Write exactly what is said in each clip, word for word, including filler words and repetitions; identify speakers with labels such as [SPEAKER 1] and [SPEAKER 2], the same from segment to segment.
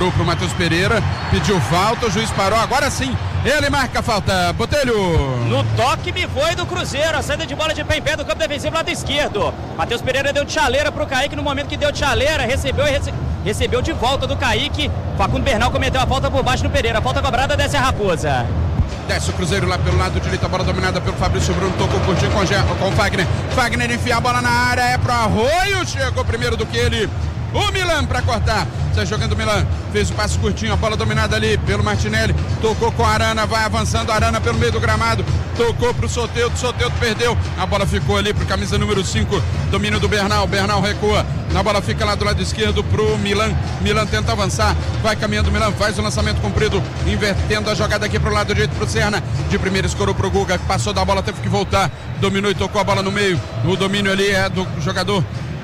[SPEAKER 1] escorou pro Matheus Pereira, pediu falta, o juiz parou, agora sim, ele marca a falta. Botelho.
[SPEAKER 2] No toque me foi do Cruzeiro, a saída de bola de pé em pé do campo defensivo lado esquerdo. Matheus Pereira deu de chaleira pro Kaique, no momento que deu de chaleira, recebeu e rece... recebeu de volta do Kaique. Facundo Bernal cometeu a falta por baixo no Pereira, falta cobrada, desce a Raposa.
[SPEAKER 1] Desce o Cruzeiro lá pelo lado direito, a bola dominada pelo Fabrício Bruno, tocou curtinho com, com o Fagner. Fagner enfia a bola na área, é pro Arroio, chegou primeiro do que ele. O Milan para cortar, sai jogando o Milan, fez o passe curtinho, a bola dominada ali pelo Martinelli, tocou com a Arana, vai avançando a Arana pelo meio do gramado, tocou pro Soteldo, Soteldo perdeu, a bola ficou ali pro camisa número cinco, domínio do Bernal, Bernal recua, a bola fica lá do lado esquerdo pro Milan, Milan tenta avançar, vai caminhando o Milan, faz o lançamento comprido, invertendo a jogada aqui pro lado direito pro Serna, de primeira escorou pro Guga, passou da bola, teve que voltar, dominou e tocou a bola no meio, o domínio ali é do jogador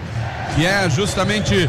[SPEAKER 1] que é justamente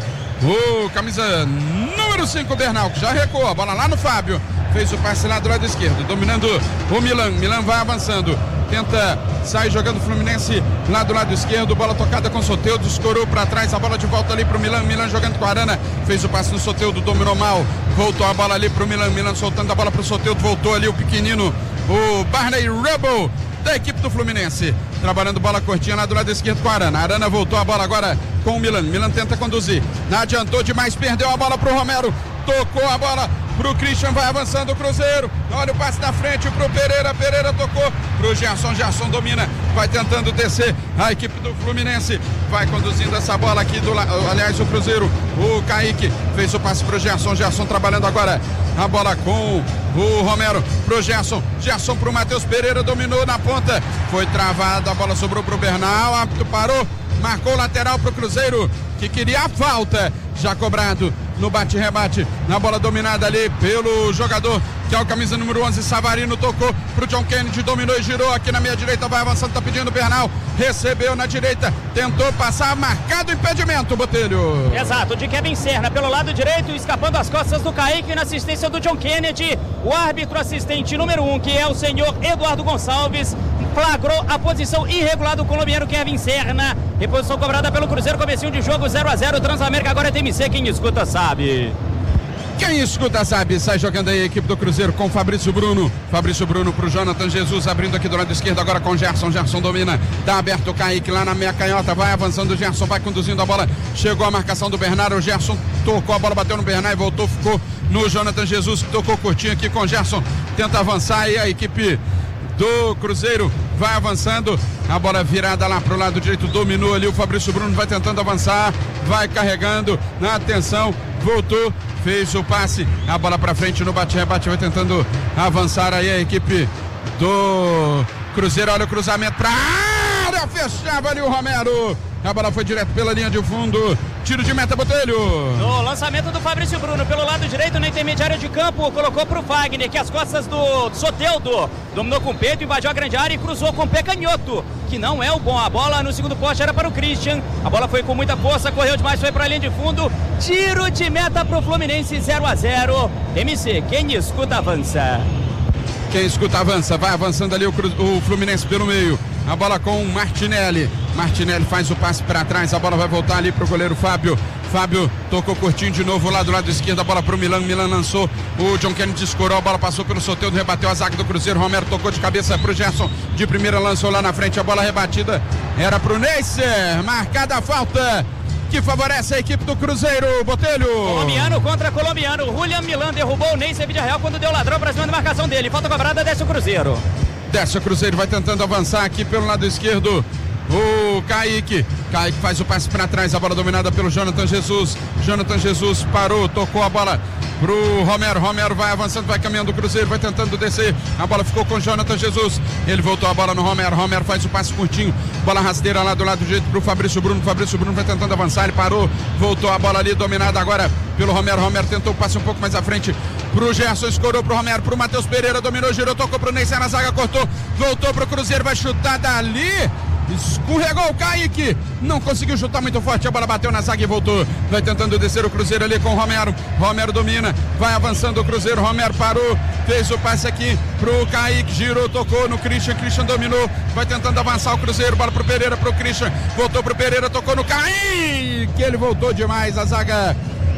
[SPEAKER 1] o camisa número cinco, Bernal, que já recuou, a bola lá no Fábio, fez o passe lá do lado esquerdo, dominando o Milan, Milan vai avançando, tenta sair jogando o Fluminense lá do lado esquerdo, bola tocada com o Soteldo, escorou para trás, a bola de volta ali pro Milan, Milan jogando com a Arana, fez o passe no Soteldo, dominou mal, voltou a bola ali pro Milan, Milan soltando a bola pro Soteldo, voltou ali o pequenino, o Barney Rubble, da equipe do Fluminense, trabalhando bola curtinha lá do lado esquerdo com a Arana, a Arana voltou a bola agora com o Milan, Milan tenta conduzir, não adiantou demais, perdeu a bola pro Romero, tocou a bola pro Christian, vai avançando o Cruzeiro, olha o passe na frente pro Pereira, Pereira tocou pro Gerson, Gerson domina, vai tentando descer a equipe do Fluminense, vai conduzindo essa bola aqui do lado, aliás o Cruzeiro, o Kaique fez o passe pro Gerson, Gerson trabalhando agora a bola com o Romero pro Gerson, Gerson pro Matheus Pereira, dominou na ponta, foi travada, a bola sobrou pro Bernal, árbitro parou, marcou lateral pro Cruzeiro, que queria a falta, já cobrado no bate-rebate, na bola dominada ali pelo jogador, que é o camisa número onze, Savarino, tocou pro John Kennedy, dominou e girou aqui na meia direita, vai avançando, tá pedindo o Bernal, recebeu na direita, tentou passar, marcado impedimento, Botelho.
[SPEAKER 2] Exato, de Kevin Serna pelo lado direito, escapando as costas do Kaique na assistência do John Kennedy, o árbitro assistente número um, que é o senhor Eduardo Gonçalves, flagrou a posição irregular do colombiano Kevin Serna, reposição cobrada pelo Cruzeiro, comecinho de jogo zero a zero, Transamérica agora é T M C, quem escuta sabe.
[SPEAKER 1] Quem escuta sabe, sai jogando aí a equipe do Cruzeiro com Fabrício Bruno, Fabrício Bruno pro Jonathan Jesus, abrindo aqui do lado esquerdo agora com Gerson, Gerson domina, tá aberto o Kaique lá na meia canhota, vai avançando o Gerson, vai conduzindo a bola, chegou a marcação do Bernardo, o Gerson tocou a bola, bateu no Bernardo e voltou, ficou no Jonathan Jesus, que tocou curtinho aqui com o Gerson, tenta avançar e a equipe do Cruzeiro vai avançando, a bola virada lá pro lado direito, dominou ali o Fabrício Bruno, vai tentando avançar, vai carregando, na atenção, voltou, fez o passe, a bola pra frente no bate-rebate, vai tentando avançar aí a equipe do Cruzeiro, olha o cruzamento pra área, fechava ali o Romero, a bola foi direto pela linha de fundo, tiro de meta, Botelho.
[SPEAKER 2] No lançamento do Fabrício Bruno pelo lado direito na intermediária de campo, colocou pro Fagner, que as costas do Soteldo, dominou com o peito, invadiu a grande área e cruzou com o pé canhoto, que não é o bom, a bola no segundo poste era para o Christian, a bola foi com muita força, correu demais, foi para a linha de fundo, tiro de meta pro Fluminense, zero a zero, M C, quem escuta avança.
[SPEAKER 1] Quem escuta avança, vai avançando ali o, Cru... o Fluminense pelo meio, a bola com o Martinelli, Martinelli faz o passe para trás, a bola vai voltar ali pro goleiro Fábio, Fábio tocou curtinho de novo lá do lado esquerdo, a bola pro Milan, Milan lançou, o John Kennedy escorou, a bola passou pelo Soteldo, rebateu a zaga do Cruzeiro, Romero tocou de cabeça pro Gerson, de primeira lançou lá na frente, a bola rebatida era pro Neisser, marcada a falta que favorece a equipe do Cruzeiro, Botelho.
[SPEAKER 2] Colombiano contra colombiano, Julian Milan derrubou o Neisser Villarreal quando deu ladrão pra cima da marcação dele, falta cobrada, desce o Cruzeiro.
[SPEAKER 1] Desce o Cruzeiro, vai tentando avançar aqui pelo lado esquerdo, o Kaique, Kaique faz o passe para trás, a bola dominada pelo Jonathan Jesus, Jonathan Jesus parou, tocou a bola pro Romero, Romero vai avançando, vai caminhando o Cruzeiro, vai tentando descer, a bola ficou com o Jonathan Jesus, ele voltou a bola no Romero, Romero faz o passe curtinho, bola rasteira lá do lado direito pro Fabrício Bruno, Fabrício Bruno vai tentando avançar, ele parou, voltou a bola ali dominada agora pelo Romero, Romero tentou o passe um pouco mais à frente pro Gerson, escorou pro Romero, pro Matheus Pereira, dominou, girou, tocou pro Neisser na zaga, cortou, voltou pro Cruzeiro, vai chutar dali, escorregou o Kaique, não conseguiu chutar muito forte, a bola bateu na zaga e voltou, vai tentando descer o Cruzeiro ali com o Romero, Romero domina, vai avançando o Cruzeiro, Romero parou, fez o passe aqui pro Kaique, girou, tocou no Christian, Christian dominou, vai tentando avançar o Cruzeiro, bola pro Pereira, pro Christian, voltou pro Pereira, tocou no Kaique, ele voltou demais, a zaga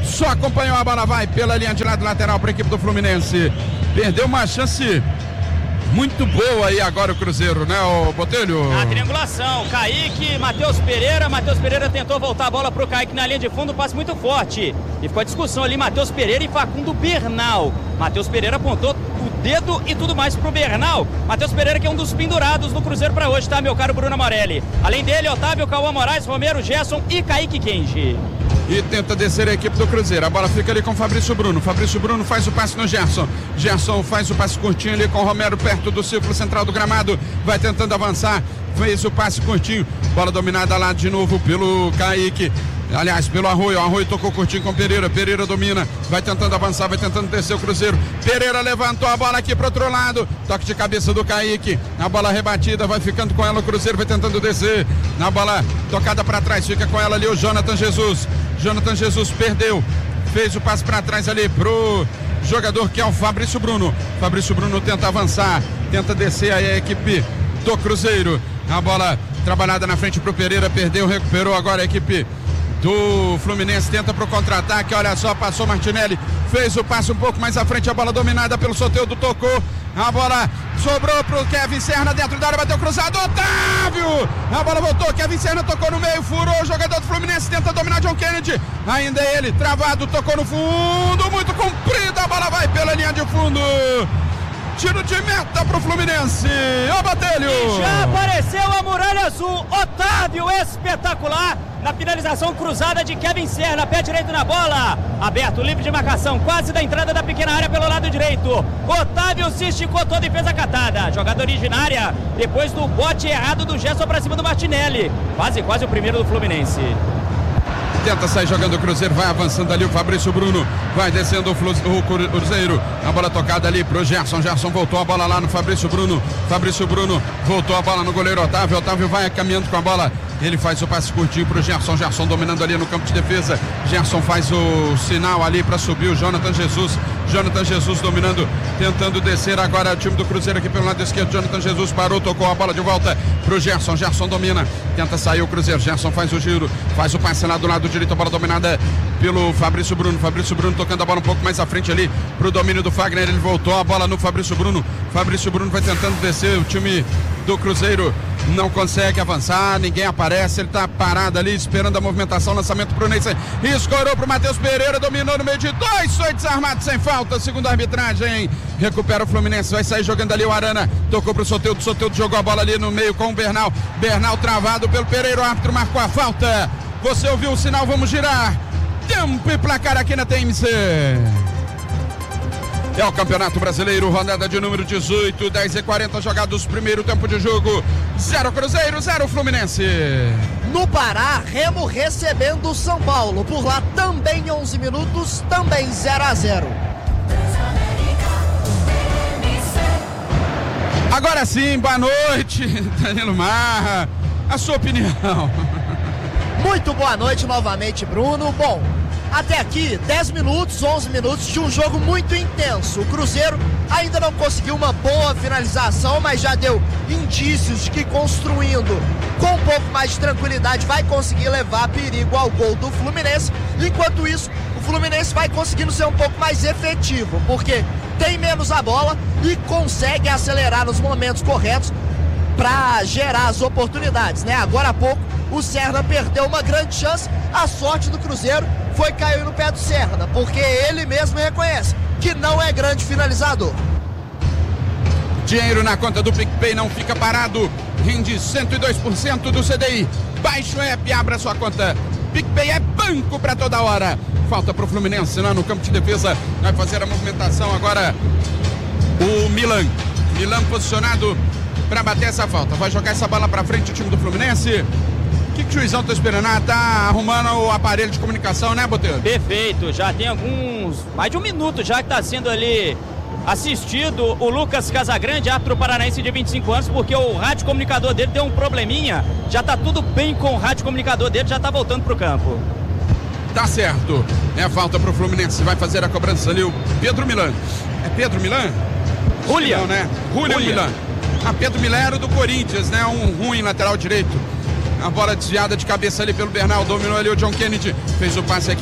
[SPEAKER 1] só acompanhou a bola, vai pela linha de lado lateral para a equipe do Fluminense. Perdeu uma chance muito boa aí agora o Cruzeiro, né, o Botelho?
[SPEAKER 2] A triangulação, Kaique, Matheus Pereira. Matheus Pereira tentou voltar a bola pro Kaique na linha de fundo, passe muito forte. E ficou a discussão ali, Matheus Pereira e Facundo Bernal. Matheus Pereira apontou o dedo e tudo mais pro Bernal. Matheus Pereira, que é um dos pendurados do Cruzeiro para hoje, tá, meu caro Bruno Morelli? Além dele, Otávio, Cauã Moraes, Romero, Gerson e Kaique Kenji.
[SPEAKER 1] E tenta descer a equipe do Cruzeiro. A bola fica ali com o Fabrício Bruno. Fabrício Bruno faz o passe no Gerson. Gerson faz o passe curtinho ali com o Romero perto do círculo central do gramado. Vai tentando avançar. Fez o passe curtinho. Bola dominada lá de novo pelo Kaique. Aliás, pelo Arroio. O Arroio tocou curtinho com o Pereira. Pereira domina. Vai tentando avançar, vai tentando descer o Cruzeiro. Pereira levantou a bola aqui pro outro lado. Toque de cabeça do Kaique. A bola rebatida, vai ficando com ela o Cruzeiro, vai tentando descer. Na bola tocada para trás, fica com ela ali o Jonathan Jesus. Jonathan Jesus perdeu. Fez o passe para trás ali pro jogador que é o Fabrício Bruno. Fabrício Bruno tenta avançar, tenta descer aí a equipe do Cruzeiro. A bola trabalhada na frente pro Pereira, perdeu, recuperou agora a equipe do Fluminense, tenta pro contra-ataque, olha só, passou Martinelli, fez o passe um pouco mais à frente, a bola dominada pelo Soteldo, tocou, a bola sobrou pro Kevin Serna dentro da área, bateu cruzado, Otávio, a bola voltou, Kevin Serna tocou no meio, furou, o jogador do Fluminense tenta dominar John Kennedy, ainda é ele, travado, tocou no fundo, muito comprida, a bola vai pela linha de fundo. Tiro de meta pro Fluminense. Ô, Botelho!
[SPEAKER 2] E já apareceu a muralha azul. Otávio, espetacular. Na finalização cruzada de Kevin Serna. Pé direito na bola. Aberto, livre de marcação. Quase da entrada da pequena área pelo lado direito. Otávio se esticou toda e fez a catada. Jogada originária. Depois do bote errado do Gerson pra cima do Martinelli. Quase, quase o primeiro do Fluminense.
[SPEAKER 1] Tenta sair jogando o Cruzeiro, vai avançando ali o Fabrício Bruno, vai descendo o, Flu, o Cruzeiro, a bola tocada ali pro Gerson, Gerson voltou a bola lá no Fabrício Bruno, Fabrício Bruno voltou a bola no goleiro Otávio, Otávio vai caminhando com a bola, ele faz o passe curtinho pro Gerson, Gerson dominando ali no campo de defesa, Gerson faz o sinal ali para subir o Jonathan Jesus, Jonathan Jesus dominando, tentando descer agora o time do Cruzeiro aqui pelo lado esquerdo, Jonathan Jesus parou, tocou a bola de volta pro Gerson, Gerson domina, tenta sair o Cruzeiro, Gerson faz o giro, faz o passe lá do lado direito, a bola dominada pelo Fabrício Bruno, Fabrício Bruno tocando a bola um pouco mais à frente ali pro domínio do Fagner, ele voltou a bola no Fabrício Bruno, Fabrício Bruno vai tentando descer, o time do Cruzeiro não consegue avançar, ninguém aparece, ele tá parado ali esperando a movimentação, lançamento pro Neysen, escorou pro Matheus Pereira, dominou no meio de dois, foi desarmado sem falta, segundo a arbitragem, recupera o Fluminense, vai sair jogando ali o Arana, tocou pro Soteldo, Soteldo jogou a bola ali no meio com o Bernal, Bernal travado pelo Pereira, o árbitro marcou a falta, você ouviu o sinal, vamos girar, tempo e placar aqui na T M C. É o Campeonato Brasileiro, rodada de número dezoito, dez e quarenta jogados, primeiro tempo de jogo, zero Cruzeiro, zero Fluminense.
[SPEAKER 3] No Pará, Remo recebendo o São Paulo, por lá também onze minutos, também zero a zero.
[SPEAKER 1] Agora sim, boa noite, Danilo Marra, a sua opinião.
[SPEAKER 3] Muito boa noite novamente, Bruno. Bom, até aqui, dez minutos, onze minutos de um jogo muito intenso. O Cruzeiro ainda não conseguiu uma boa finalização, mas já deu indícios de que construindo com um pouco mais de tranquilidade vai conseguir levar perigo ao gol do Fluminense. Enquanto isso, o Fluminense vai conseguindo ser um pouco mais efetivo, porque tem menos a bola e consegue acelerar nos momentos corretos para gerar as oportunidades, né? Agora há pouco o Serna perdeu uma grande chance, a sorte do Cruzeiro foi cair no pé do Serna, porque ele mesmo reconhece que não é grande finalizador.
[SPEAKER 1] Dinheiro na conta do PicPay não fica parado, rende cento e dois por cento do C D I, baixe o app e abra sua conta, PicPay é banco para toda hora. Falta pro Fluminense lá no campo de defesa, vai fazer a movimentação agora o Milan, Milan posicionado para bater essa falta, vai jogar essa bola para frente o time do Fluminense. O que, que o juizão tá esperando? Ah, tá arrumando o aparelho de comunicação, né, Botelho?
[SPEAKER 2] Perfeito, já tem alguns, mais de um minuto já que tá sendo ali assistido o Lucas Casagrande, árbitro paranaense de vinte e cinco anos, porque o rádio comunicador dele deu um probleminha, já tá tudo bem com o rádio comunicador dele, já tá voltando pro campo.
[SPEAKER 1] Tá certo, é falta pro Fluminense, vai fazer a cobrança ali o Pedro Milan. É Pedro Milan?
[SPEAKER 2] Julian,
[SPEAKER 1] não, né? Julian Milan. Ah, Pedro Milan era do Corinthians, né? Um ruim lateral direito. A bola desviada de cabeça ali pelo Bernal, dominou ali o John Kennedy, fez o passe aqui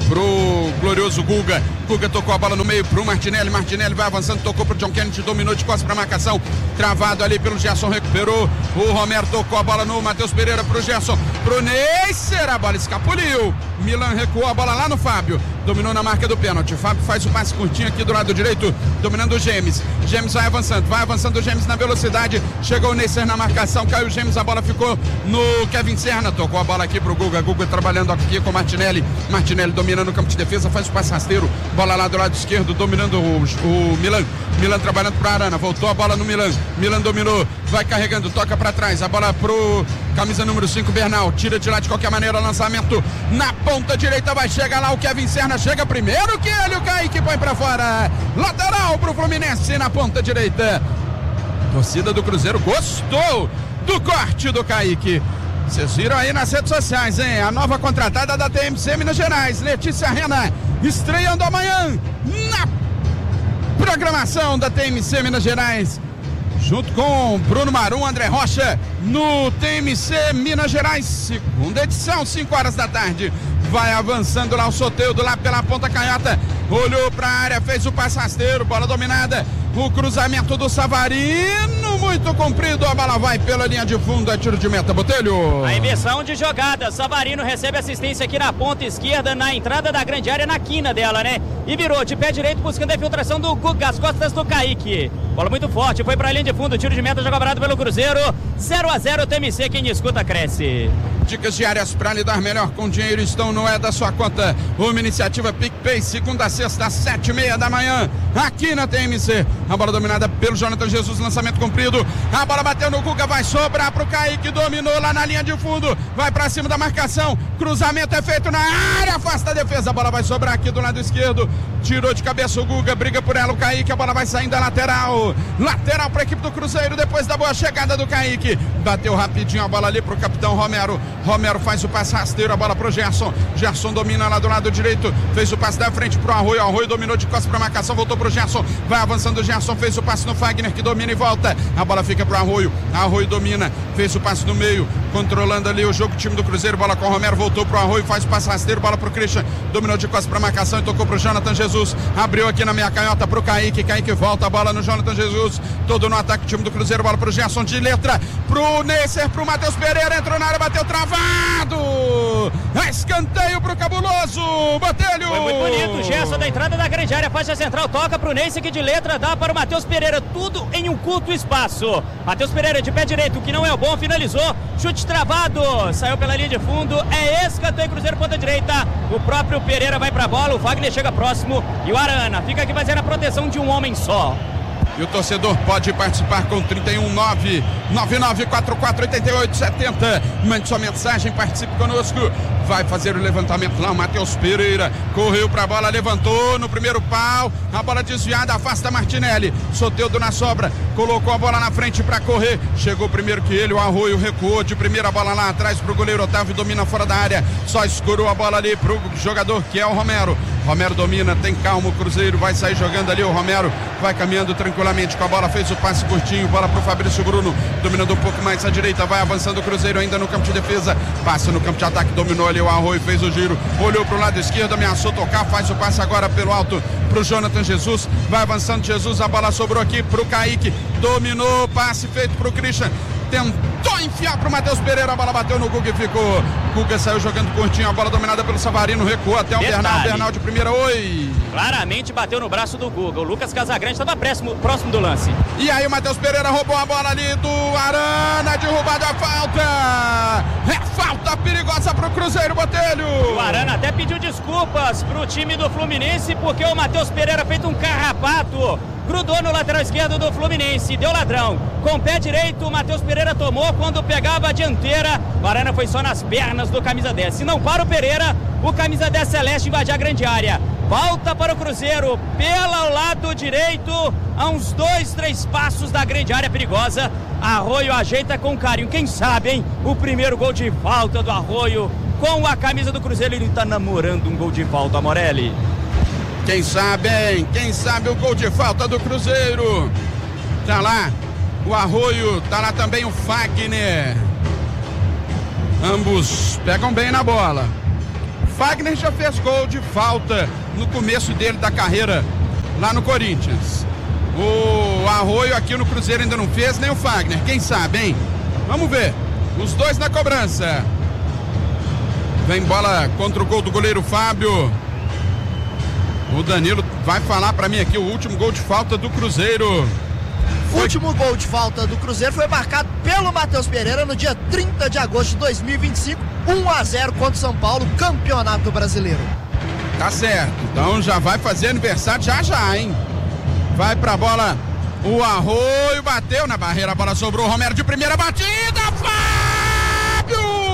[SPEAKER 1] pro glorioso Guga. Guga tocou a bola no meio pro Martinelli. Martinelli vai avançando, tocou pro John Kennedy, dominou de costas pra marcação. Travado ali pelo Gerson, recuperou. O Romero tocou a bola no Matheus Pereira pro Gerson. Pro Neisser, a bola escapuliu. Milan recuou a bola lá no Fábio. Dominou na marca do pênalti. Fábio faz o passe curtinho aqui do lado direito, dominando o Gemes. Gemes vai avançando, vai avançando o Gemes na velocidade. Chegou o Neisser na marcação, caiu o Gemes, a bola ficou no Kevin Serna. Tocou a bola aqui pro Guga. Guga trabalhando aqui com o Martinelli. Martinelli dominando o campo de defesa, faz o passe rasteiro. Bola lá do lado esquerdo, dominando o, o Milan. Milan trabalhando pro Arana. Voltou a bola no Milan. Milan dominou, vai carregando, toca pra trás. A bola pro camisa número cinco, Bernal. Tira de lá de qualquer maneira, lançamento na ponta direita. Vai chegar lá o Kevin Serna. Chega primeiro que ele, o Kaique põe pra fora. Lateral pro Fluminense na ponta direita. Torcida do Cruzeiro gostou do corte do Kaique. Vocês viram aí nas redes sociais, hein? A nova contratada da T M C Minas Gerais, Letícia Rena, estreando amanhã na programação da T M C Minas Gerais, junto com Bruno Marum, André Rocha, no T M C Minas Gerais, segunda edição, cinco horas da tarde. Vai avançando lá o Soteldo, lá pela ponta canhota, olhou pra área, fez o passe rasteiro, bola dominada, o cruzamento do Savarino, muito comprido, a bola vai pela linha de fundo, é tiro de meta, Botelho.
[SPEAKER 2] A inversão de jogada, Savarino recebe assistência aqui na ponta esquerda, na entrada da grande área, na quina dela, né? E virou de pé direito, buscando a infiltração do Guga, as costas do Kaique. Bola muito forte, foi pra linha de fundo, tiro de meta, joga parado pelo Cruzeiro, zero a zero, T M C, quem escuta cresce.
[SPEAKER 1] Dicas diárias para lidar melhor com dinheiro estão no É da Sua Conta. Uma iniciativa PicPay, segunda a sexta, às sete e meia da manhã, aqui na T M C. A bola dominada pelo Jonathan Jesus, lançamento comprido. A bola bateu no Guga, vai sobrar pro Kaique, dominou lá na linha de fundo, vai para cima da marcação. Cruzamento é feito na área, afasta a defesa. A bola vai sobrar aqui do lado esquerdo. Tirou de cabeça o Guga, briga por ela o Kaique. A bola vai saindo da lateral. Lateral para a equipe do Cruzeiro depois da boa chegada do Kaique. Bateu rapidinho a bola ali pro capitão Romero. Romero faz o passe rasteiro, a bola pro Gerson. Gerson domina lá do lado direito, fez o passe da frente pro Arroio. Arroio dominou de costas pra marcação, voltou pro Gerson. Vai avançando o Gerson, fez o passe no Fagner, que domina e volta. A bola fica pro Arroio. Arroio domina, fez o passe no meio, controlando ali o jogo, time do Cruzeiro. Bola com o Romero, voltou pro Arroio, faz o passe rasteiro, bola pro Christian. Dominou de costas pra marcação e tocou pro Jonathan Jesus. Abriu aqui na meia canhota pro Kaique. Kaique volta, a bola no Jonathan Jesus. Todo no ataque, time do Cruzeiro. Bola pro Gerson de letra, pro Neisser, pro Matheus Pereira. Entrou na área, bateu travado. Escanteio pro Cabuloso, Botelho.
[SPEAKER 2] Foi muito bonito, o Gerson da entrada da grande área, faixa central, toca pro Neisser, que de letra dá para o Matheus Pereira, tudo em um curto espaço. Matheus Pereira de pé direito, que não é o bom, finalizou, chute travado, saiu pela linha de fundo, é escanteio, Cruzeiro ponta direita, o próprio Pereira vai pra bola, o Wagner chega próximo e o Arana fica aqui fazendo a proteção de um homem só.
[SPEAKER 1] E o torcedor pode participar com trinta e um nove nove nove quatro quatro oito oito sete zero. Mande sua mensagem, participe conosco. Vai fazer o levantamento lá o Matheus Pereira. Correu pra bola, levantou no primeiro pau. A bola desviada, afasta Martinelli. Soteldo na sobra, colocou a bola na frente pra correr. Chegou primeiro que ele, o Arroio recuou de primeira bola lá atrás pro goleiro Otávio. Domina fora da área, só escorou a bola ali pro jogador que é o Romero. Romero domina, tem calma, o Cruzeiro vai sair jogando ali. O Romero vai caminhando tranquilamente com a bola, fez o passe curtinho, bola pro Fabrício Bruno, dominando um pouco mais à direita, vai avançando o Cruzeiro ainda no campo de defesa, passa no campo de ataque, dominou ali o Arroio, fez o giro, olhou pro lado esquerdo, ameaçou tocar, faz o passe agora pelo alto pro Jonathan Jesus, vai avançando Jesus, a bola sobrou aqui pro Kaique, dominou, passe feito pro Christian, tentou enfiar pro Matheus Pereira, a bola bateu no Guga e ficou. Guga saiu jogando curtinho, a bola dominada pelo Savarino, recuou até o Bernal, Bernal de primeira, oi!
[SPEAKER 2] Claramente bateu no braço do Guga, o Lucas Casagrande estava próximo, próximo do lance.
[SPEAKER 1] E aí o Matheus Pereira roubou a bola ali do Arana, derrubado a falta! É falta perigosa pro Cruzeiro, Botelho!
[SPEAKER 2] O Arana até pediu desculpas pro time do Fluminense, porque o Matheus Pereira fez um carrapato, grudou no lateral esquerdo do Fluminense, deu ladrão. Com o pé direito, o Matheus Pereira tomou quando pegava a dianteira. O Arana foi só nas pernas do camisa dez. Se não para o Pereira, o camisa dez Celeste invadir a grande área. Volta para o Cruzeiro, pelo lado direito, a uns dois, três passos da grande área perigosa. Arroio ajeita com carinho. Quem sabe, hein? O primeiro gol de falta do Arroio. Com a camisa do Cruzeiro, ele está namorando um gol de falta, Morelli.
[SPEAKER 1] Quem sabe, hein? Quem sabe o gol de falta do Cruzeiro. Tá lá o Arroio, tá lá também o Fagner. Ambos pegam bem na bola. Fagner já fez gol de falta no começo dele da carreira lá no Corinthians. O Arroio aqui no Cruzeiro ainda não fez, nem o Fagner, quem sabe, hein? Vamos ver, os dois na cobrança. Vem bola contra o gol do goleiro Fábio. O Danilo vai falar pra mim aqui o último gol de falta do Cruzeiro.
[SPEAKER 3] O último gol de falta do Cruzeiro foi marcado pelo Matheus Pereira no dia trinta de agosto de dois mil e vinte e cinco, um a zero contra o São Paulo, Campeonato Brasileiro.
[SPEAKER 1] Tá certo, então já vai fazer aniversário já já, hein? Vai pra bola o Arroio, bateu na barreira, a bola sobrou, o Romero de primeira batida, Fábio!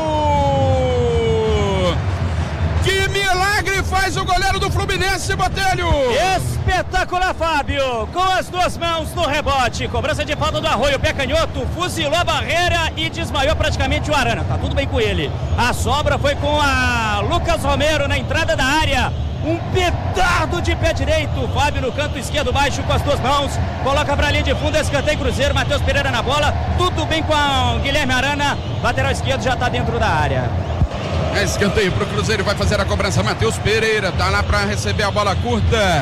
[SPEAKER 1] Que milagre faz o goleiro do Fluminense, Botelho!
[SPEAKER 2] Espetacular, Fábio, com as duas mãos no rebote, cobrança de falta do Arroio, pé canhoto, fuzilou a barreira e desmaiou praticamente o Arana, tá tudo bem com ele. A sobra foi com a Lucas Romero na entrada da área, um petardo de pé direito, Fábio no canto esquerdo baixo com as duas mãos, coloca pra linha de fundo, escanteio Cruzeiro, Matheus Pereira na bola, tudo bem com o Guilherme Arana, lateral esquerdo já tá dentro da área.
[SPEAKER 1] É escanteio pro Cruzeiro, vai fazer a cobrança Matheus Pereira, tá lá pra receber a bola curta.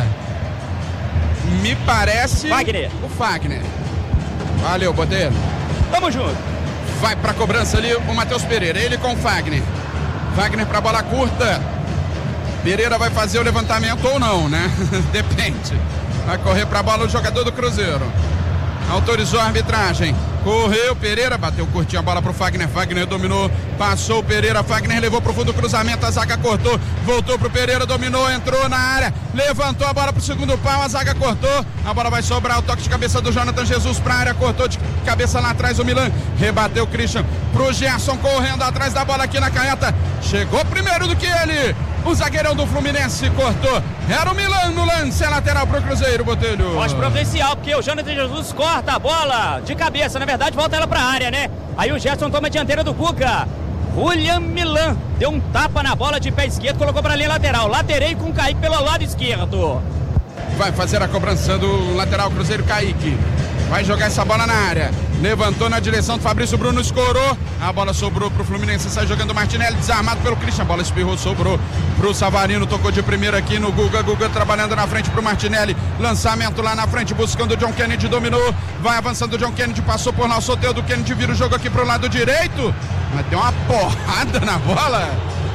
[SPEAKER 1] Me parece
[SPEAKER 2] Fagner.
[SPEAKER 1] O Fagner. Valeu, Botelho.
[SPEAKER 2] Tamo junto.
[SPEAKER 1] Vai pra cobrança ali o Matheus Pereira, ele com o Fagner. Fagner pra bola curta. Pereira vai fazer o levantamento ou não, né? Depende. Vai correr pra bola o jogador do Cruzeiro. Autorizou a arbitragem. Correu, Pereira, bateu curtinho a bola pro Fagner, Fagner dominou, passou o Pereira, Fagner levou pro fundo do cruzamento, a zaga cortou, voltou pro Pereira, dominou, entrou na área, levantou a bola pro segundo pau, a zaga cortou, a bola vai sobrar, o toque de cabeça do Jonathan Jesus pra área, cortou de cabeça lá atrás o Milan, rebateu o Christian pro Gerson, correndo atrás da bola aqui na canhota, chegou primeiro do que ele, o zagueirão do Fluminense cortou, era o Milan no lance, é lateral pro Cruzeiro, Botelho.
[SPEAKER 2] Pode providencial, porque o Jonathan Jesus corta a bola de cabeça, na verdade volta ela pra área, né? Aí o Gerson toma a dianteira do Cuca. William Milan deu um tapa na bola de pé esquerdo, colocou pra linha lateral. Laterei com o Kaique pelo lado esquerdo.
[SPEAKER 1] Vai fazer a cobrança do lateral Cruzeiro, Kaique. Vai jogar essa bola na área. Levantou na direção do Fabrício Bruno, escorou. A bola sobrou pro Fluminense, sai jogando o Martinelli, desarmado pelo Christian. A bola espirrou, sobrou pro Savarino, tocou de primeira aqui no Guga. Guga trabalhando na frente pro Martinelli. Lançamento lá na frente, buscando o John Kennedy, dominou. Vai avançando o John Kennedy, passou por lá o Soteldo. Kennedy vira o jogo aqui pro lado direito. Mas deu uma porrada na bola.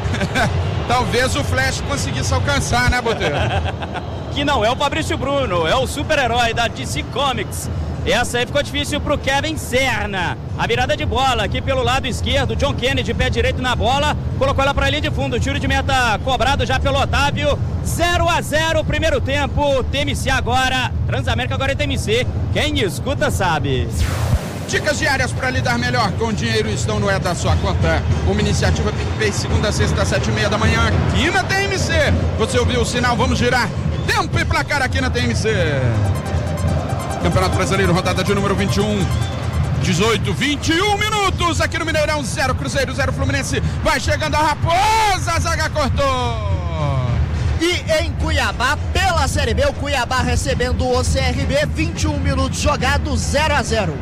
[SPEAKER 1] Talvez o Flash conseguisse alcançar, né, Botelho?
[SPEAKER 2] Que não é o Fabrício Bruno, é o super-herói da D C Comics. Essa aí ficou difícil pro Kevin Serna. A virada de bola aqui pelo lado esquerdo, John Kennedy, pé direito na bola, colocou ela pra linha de fundo, tiro de meta cobrado já pelo Otávio. zero a zero primeiro tempo, T M C agora, Transamérica agora é T M C, quem escuta sabe.
[SPEAKER 1] Dicas diárias para lidar melhor com o dinheiro estão no É da Sua Conta. Uma iniciativa PicPay, segunda a sexta, sete e meia da manhã, aqui na T M C. Você ouviu o sinal, vamos girar. Tempo e placar aqui na T M C. Campeonato Brasileiro, rodada de número vinte e um. dezoito, vinte e um minutos aqui no Mineirão. Zero Cruzeiro, zero Fluminense. Vai chegando a Raposa, a zaga cortou.
[SPEAKER 3] E em Cuiabá, pela Série B, o Cuiabá recebendo o C R B, vinte e um minutos jogados, zero a zero.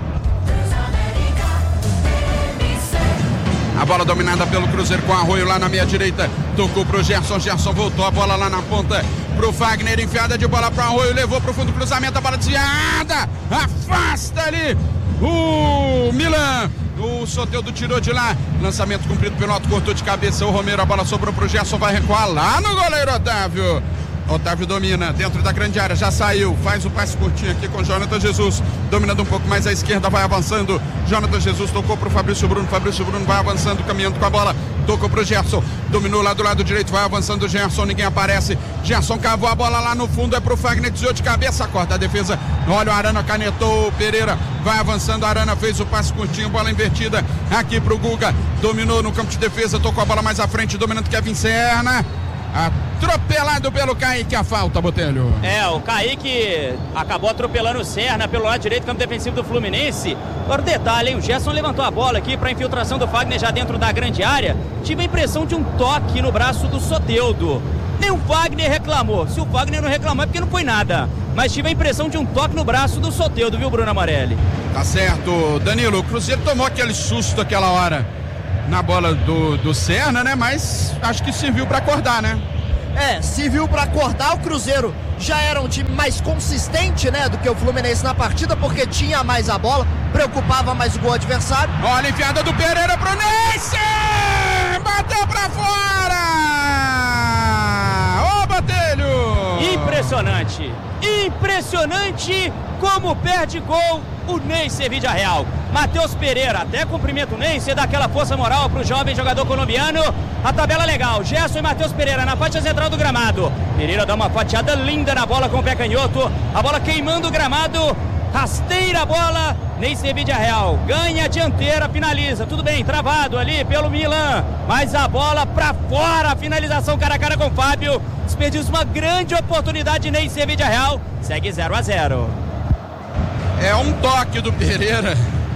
[SPEAKER 1] A bola dominada pelo Cruzeiro com Arroio lá na meia direita. Tocou pro Gerson, Gerson voltou a bola lá na ponta pro Fagner, enfiada de bola pro Arroio, levou pro fundo do cruzamento, a bola desviada, afasta ali o Milan. O Soteldo tirou de lá, lançamento cumprido pelo alto, cortou de cabeça o Romero, a bola sobrou pro Gerson, vai recuar lá no goleiro Otávio. Otávio domina dentro da grande área, já saiu, faz o passe curtinho aqui com Jonathan Jesus, dominando um pouco mais à esquerda, vai avançando. Jonathan Jesus tocou pro Fabrício Bruno, Fabrício Bruno vai avançando, caminhando com a bola, tocou pro Gerson, dominou lá do lado direito, vai avançando o Gerson, ninguém aparece. Gerson cavou a bola lá no fundo, é pro Fagner, desviou de cabeça, corta a defesa. Olha o Arana, canetou o Pereira, vai avançando, Arana fez o passe curtinho, bola invertida aqui pro Guga, dominou no campo de defesa, tocou a bola mais à frente, dominando Kevin Serna. Atropelado pelo Kaique, a falta, Botelho.
[SPEAKER 2] É, o Kaique acabou atropelando o Serna pelo lado direito, campo defensivo do Fluminense. Agora detalhe, hein? O Gerson levantou a bola aqui para infiltração do Fagner já dentro da grande área. Tive a impressão de um toque no braço do Soteldo. Nem o Fagner reclamou. Se o Fagner não reclamou é porque não foi nada. Mas tive a impressão de um toque no braço do Soteldo, viu, Bruno Amarelli?
[SPEAKER 1] Tá certo, Danilo. O Cruzeiro tomou aquele susto aquela hora. na bola do, do Serna, né? Mas acho que serviu para acordar, né?
[SPEAKER 3] É, serviu para acordar. O Cruzeiro já era um time mais consistente, né, do que o Fluminense na partida, porque tinha mais a bola, preocupava mais o gol adversário.
[SPEAKER 1] Olha a enfiada do Pereira pro Neyce! Bateu pra fora! Ô, Botelho!
[SPEAKER 2] Impressionante! Impressionante como perde gol o Neyce Vidia Real. Matheus Pereira até cumprimenta o Neyce, dá aquela força moral pro jovem jogador colombiano. A tabela legal, Gerson e Matheus Pereira na faixa central do gramado. Pereira dá uma fatiada linda na bola com o pé canhoto, a bola queimando o gramado, rasteira a bola, Neyce Vidia Real ganha a dianteira, finaliza, tudo bem, travado ali pelo Milan, mas a bola pra fora, a finalização cara a cara com o Fábio, desperdiça uma grande oportunidade, Neyce Vidia Real, segue zero a zero.
[SPEAKER 1] É um toque do Pereira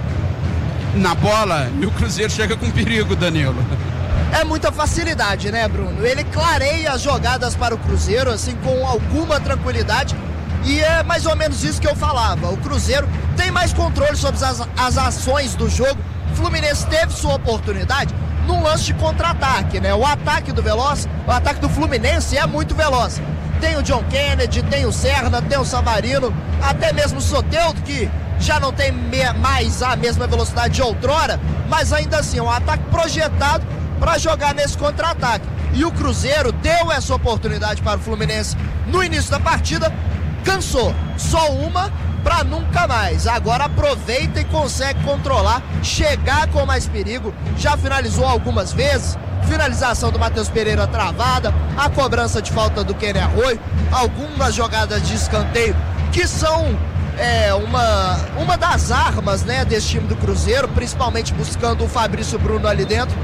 [SPEAKER 1] na bola e o Cruzeiro chega com perigo, Danilo.
[SPEAKER 3] É muita facilidade, né, Bruno? Ele clareia as jogadas para o Cruzeiro, assim, com alguma tranquilidade. E é mais ou menos isso que eu falava. O Cruzeiro tem mais controle sobre as, as ações do jogo. O Fluminense teve sua oportunidade num lance de contra-ataque, né? O ataque do Veloz, o ataque do Fluminense é muito veloz. Tem o John Kennedy, tem o Serna, tem o Savarino, até mesmo o Soteldo, que já não tem me- mais a mesma velocidade de outrora, mas ainda assim é um ataque projetado para jogar nesse contra-ataque. E o Cruzeiro deu essa oportunidade para o Fluminense no início da partida, cansou. Só uma para nunca mais. Agora aproveita e consegue controlar, chegar com mais perigo. Já finalizou algumas vezes. Finalização do Matheus Pereira travada, a cobrança de falta do Kenny Arroio, algumas jogadas de escanteio que são é, uma, uma das armas, né, desse time do Cruzeiro, principalmente buscando o Fabrício Bruno ali dentro.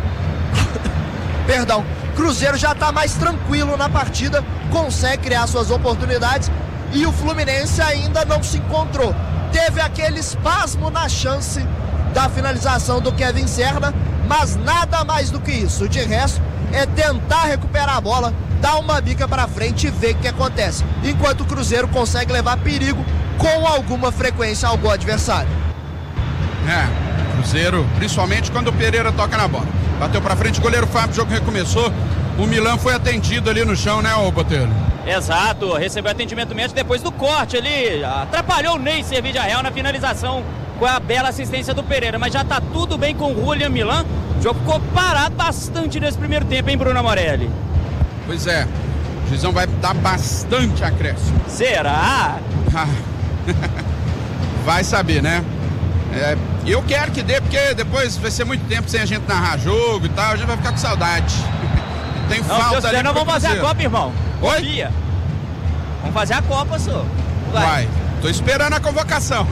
[SPEAKER 3] Perdão, Cruzeiro já está mais tranquilo na partida, consegue criar suas oportunidades e o Fluminense ainda não se encontrou. Teve aquele espasmo na chance da finalização do Kevin Serna, mas nada mais do que isso. De resto, é tentar recuperar a bola, dar uma bica para frente e ver o que acontece. Enquanto o Cruzeiro consegue levar perigo com alguma frequência ao gol adversário.
[SPEAKER 1] É, Cruzeiro, principalmente quando o Pereira toca na bola. Bateu pra frente, o goleiro Fábio, o jogo recomeçou. O Milan foi atendido ali no chão, né, ô Botelho?
[SPEAKER 2] Exato, recebeu atendimento médico depois do corte ali. Atrapalhou o Neyce Vidia Real na finalização com a bela assistência do Pereira. Mas já tá tudo bem com o Julian Milan. O jogo ficou parado bastante nesse primeiro tempo, hein, Bruno Morelli?
[SPEAKER 1] Pois é, o juizão vai dar bastante acréscimo.
[SPEAKER 2] Será?
[SPEAKER 1] Vai saber, né? É, eu quero que dê, porque depois vai ser muito tempo sem a gente narrar jogo e tal, a gente vai ficar com saudade. Tem
[SPEAKER 2] Não,
[SPEAKER 1] falta
[SPEAKER 2] Deus
[SPEAKER 1] ali.
[SPEAKER 2] Deus, não vamos fazer a Copa, irmão.
[SPEAKER 1] Oi?
[SPEAKER 2] Confia. Vamos fazer a Copa, senhor. Vai.
[SPEAKER 1] Vai. Tô esperando a convocação.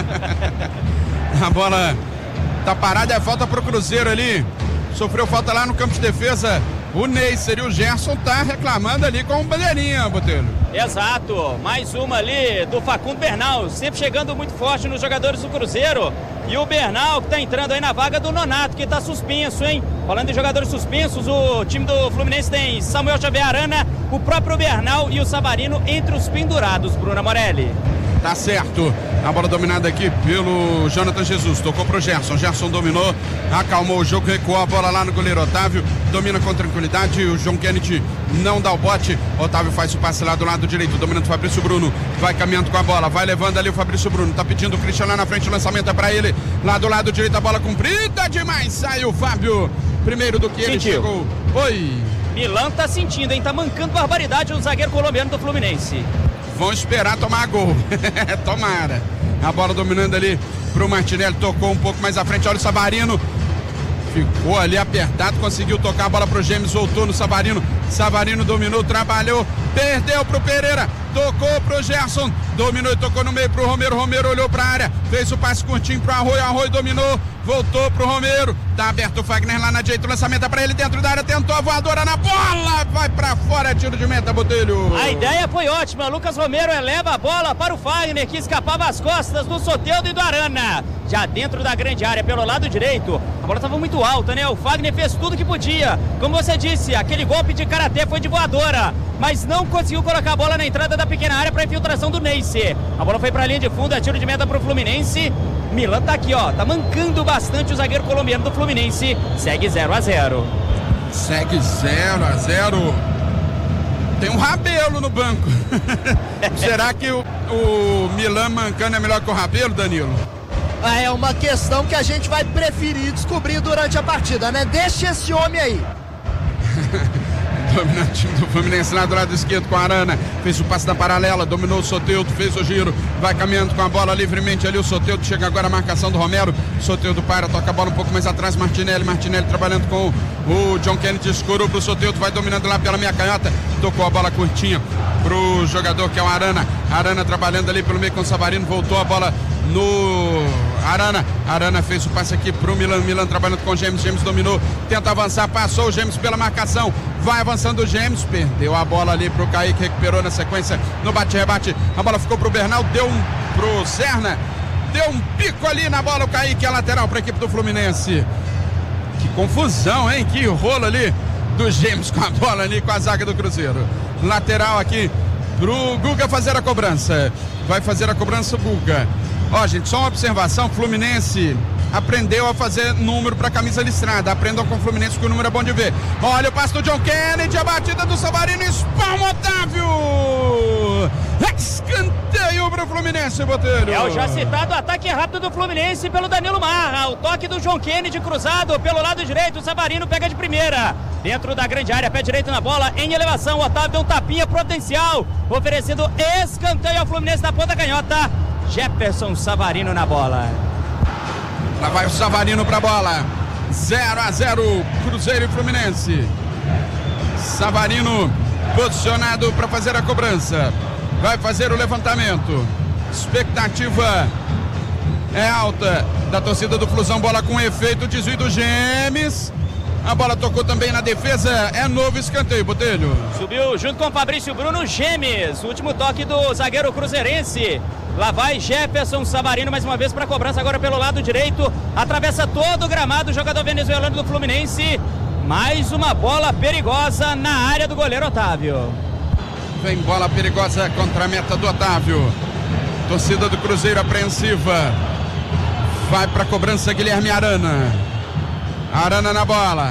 [SPEAKER 1] A bola tá parada, é falta pro Cruzeiro ali. Sofreu falta lá no campo de defesa. O Neyce e o Gerson tá reclamando ali com o bandeirinha, Botelho.
[SPEAKER 2] Exato, mais uma ali do Facundo Bernal, sempre chegando muito forte nos jogadores do Cruzeiro. E o Bernal que tá entrando aí na vaga do Nonato, que tá suspenso, hein? Falando em jogadores suspensos, o time do Fluminense tem Samuel Xavier Arana, o próprio Bernal e o Savarino entre os pendurados, Bruno Morelli.
[SPEAKER 1] Tá certo. A bola dominada aqui pelo Jonathan Jesus. Tocou pro Gerson. Gerson dominou, acalmou o jogo, recuou a bola lá no goleiro Otávio. Domina com tranquilidade. O John Kennedy não dá o bote. Otávio faz o passe lá do lado direito. Dominando o Fabrício Bruno. Vai caminhando com a bola. Vai levando ali o Fabrício Bruno. Tá pedindo o Christian lá na frente. O lançamento é pra ele. Lá do lado direito a bola comprida demais. Sai o Fábio. Primeiro do que ele
[SPEAKER 2] Sentiu.
[SPEAKER 1] chegou. Oi.
[SPEAKER 2] Milan tá sentindo, hein? Tá mancando barbaridade o zagueiro colombiano do Fluminense.
[SPEAKER 1] Vão esperar tomar gol. Tomara. A bola dominando ali pro Martinelli. Tocou um pouco mais à frente. Olha o Savarino. Ficou ali apertado. Conseguiu tocar a bola pro Gêmeos. Voltou no Savarino. Savarino dominou, trabalhou. Perdeu pro Pereira. Tocou pro Gerson. Dominou e tocou no meio pro Romero. Romero olhou pra área. Fez o passe curtinho pro Arroio. Arroio dominou. Voltou pro Romero. Tá aberto o Fagner lá na direita. O lançamento é pra ele dentro da área. Tentou a voadora na bola. Vai pra fora. Tiro de meta, Botelho.
[SPEAKER 2] A ideia foi ótima. Lucas Romero eleva a bola para o Fagner, que escapava às costas do Soteldo e do Arana. Já dentro da grande área, pelo lado direito. A bola estava muito alta, né? O Fagner fez tudo que podia. Como você disse, aquele golpe de karatê foi de voadora. Mas não conseguiu colocar a bola na entrada da pequena área para a infiltração do Neice. A bola foi para a linha de fundo, é tiro de meta para o Fluminense. Milan tá aqui, ó, tá mancando bastante o zagueiro colombiano do Fluminense. Segue zero a zero.
[SPEAKER 1] Segue zero a zero. Tem um Rabelo no banco. Será que o, o Milan mancando é melhor que o Rabelo, Danilo?
[SPEAKER 3] Ah, é uma questão que a gente vai preferir descobrir durante a partida, né? Deixa esse homem aí.
[SPEAKER 1] Dominando o time do Fluminense lá do lado esquerdo com a Arana, fez o passe da paralela, dominou o Soteldo, fez o giro, vai caminhando com a bola livremente ali, o Soteldo chega agora a marcação do Romero, Soteldo para, toca a bola um pouco mais atrás, Martinelli, Martinelli trabalhando com o John Kennedy, escurou pro Soteldo, vai dominando lá pela meia canhota, tocou a bola curtinha pro jogador que é o Arana, Arana trabalhando ali pelo meio com o Savarino, voltou a bola no Arana, Arana fez o passe aqui pro Milan, Milan trabalhando com o James, James dominou, tenta avançar, passou o James pela marcação, vai avançando o James, perdeu a bola ali pro Kaique, recuperou na sequência no bate-rebate, a bola ficou pro Bernal, deu um pro Serna, deu um pico ali na bola, o Kaique é lateral pra equipe do Fluminense. Que confusão, hein, que rolo ali do James com a bola ali, com a zaga do Cruzeiro. Lateral aqui pro Guga fazer a cobrança, vai fazer a cobrança o Guga. Ó, gente, só uma observação, Fluminense aprendeu a fazer número para camisa listrada, aprendam com o Fluminense que o número é bom de ver. Olha o passe do John Kennedy, a batida do Savarino, espalma Otávio! Escanteio pro Fluminense, Botelho.
[SPEAKER 2] É o já citado ataque rápido do Fluminense pelo Danilo Marra, o toque do John Kennedy cruzado pelo lado direito, o Savarino pega de primeira, dentro da grande área, pé direito na bola, em elevação, o Otávio deu um tapinha providencial, oferecendo escanteio ao Fluminense na ponta canhota. Jefferson Savarino na bola.
[SPEAKER 1] Lá vai o Savarino pra bola. zero a zero, Cruzeiro e Fluminense. Savarino posicionado para fazer a cobrança. Vai fazer o levantamento. Expectativa é alta da torcida do Flusão. Bola com efeito, desvio do Gemes. A bola tocou também na defesa. É novo escanteio, Botelho.
[SPEAKER 2] Subiu junto com o Fabrício Bruno Gemes. O último toque do zagueiro cruzeirense. Lá vai Jefferson Savarino mais uma vez para a cobrança agora pelo lado direito. Atravessa todo o gramado o jogador venezuelano do Fluminense. Mais uma bola perigosa na área do goleiro Otávio.
[SPEAKER 1] Vem bola perigosa contra a meta do Otávio. Torcida do Cruzeiro apreensiva. Vai para a cobrança Guilherme Arana. Arana na bola.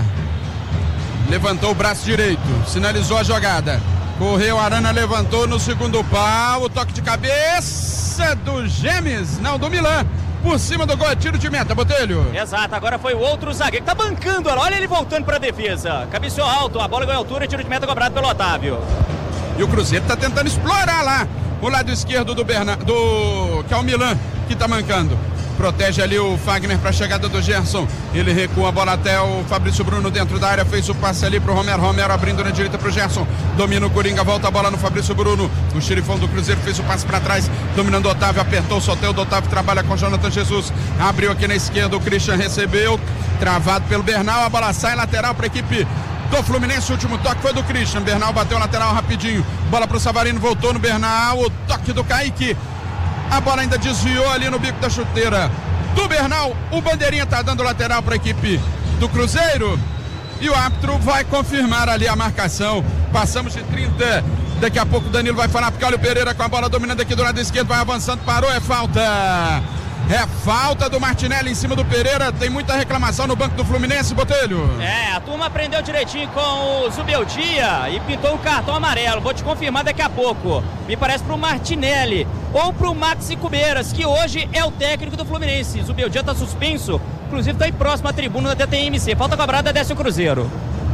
[SPEAKER 1] Levantou o braço direito. Sinalizou a jogada. Correu, Arana levantou no segundo pau. O toque de cabeça do Gemes. Não, do Milan. Por cima do gol, é tiro de meta, Botelho.
[SPEAKER 2] Exato, agora foi o outro zagueiro. Tá bancando, olha ele voltando para a defesa. Cabeceou alto, a bola ganhou altura, tiro de meta cobrado pelo Otávio.
[SPEAKER 1] E o Cruzeiro tá tentando explorar lá o lado esquerdo do Bernardo, do... que é o Milan, que tá mancando. Protege ali o Fagner para a chegada do Gerson. Ele recua a bola até o Fabrício Bruno dentro da área. Fez o passe ali pro Romero. Romero abrindo na direita pro Gerson. Domina o Coringa, volta a bola no Fabrício Bruno. O xerifão do Cruzeiro fez o passe para trás. Dominando o Otávio, apertou o Soteldo. Otávio trabalha com Jonathan Jesus. Abriu aqui na esquerda. O Christian recebeu. Travado pelo Bernal. A bola sai lateral para a equipe do Fluminense. O último toque foi do Christian. Bernal bateu lateral rapidinho. Bola pro Savarino. Voltou no Bernal. O toque do Kaique. A bola ainda desviou ali no bico da chuteira do Bernal. O bandeirinha tá dando lateral para a equipe do Cruzeiro. E o árbitro vai confirmar ali a marcação. Passamos de trinta. Daqui a pouco o Danilo vai falar porque olha o Pereira com a bola dominando aqui do lado esquerdo. Vai avançando, parou, é falta. É falta do Martinelli em cima do Pereira. Tem muita reclamação no banco do Fluminense, Botelho.
[SPEAKER 2] É, a turma aprendeu direitinho com o Zubeldia e pintou um cartão amarelo. Vou te confirmar daqui a pouco. Me parece pro Martinelli ou pro Maxi Cubeiras, que hoje é o técnico do Fluminense. Zubeldia tá suspenso, inclusive tá aí próximo à tribuna da T T M C. Falta cobrada, desce o Cruzeiro.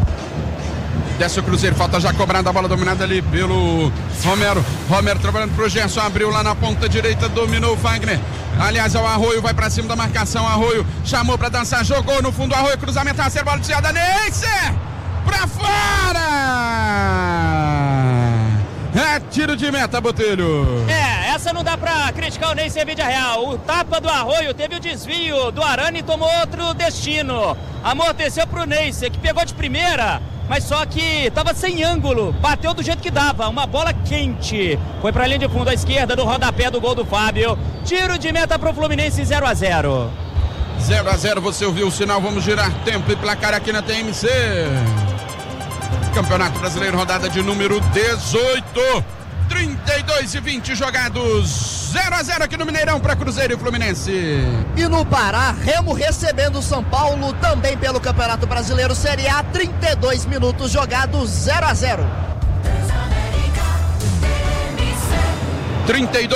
[SPEAKER 1] Desce o Cruzeiro, falta já cobrada, a bola dominada ali pelo Romero. Romero trabalhando pro Gerson, abriu lá na ponta direita, dominou o Fagner. Aliás, é o Arroio, vai pra cima da marcação, Arroio chamou pra dançar, jogou no fundo, Arroio, cruzamento, a bola desviada, Neice! Pra fora! É tiro de meta, Botelho.
[SPEAKER 2] É, essa não dá pra criticar o Neice em vídeo real. O tapa do Arroio teve o desvio do Arana e tomou outro destino. Amorteceu pro Neice, que pegou de primeira, mas só que tava sem ângulo, bateu do jeito que dava, uma bola quente. Foi pra linha de fundo à esquerda do rodapé do gol do Fábio. Tiro de meta pro Fluminense, zero a zero.
[SPEAKER 1] zero a zero, você ouviu o sinal, vamos girar tempo e placar aqui na T M C. Campeonato Brasileiro, rodada de número dezoito. trinta e dois e vinte jogados, zero a zero aqui no Mineirão para Cruzeiro e Fluminense.
[SPEAKER 3] E no Pará, Remo recebendo o São Paulo também pelo Campeonato Brasileiro Série A, trinta e dois minutos jogados, zero a zero.
[SPEAKER 1] trinta e dois